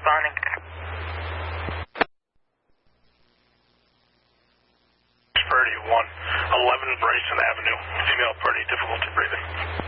responding. Purdy, 111 Bryson Avenue. Female party, difficulty breathing.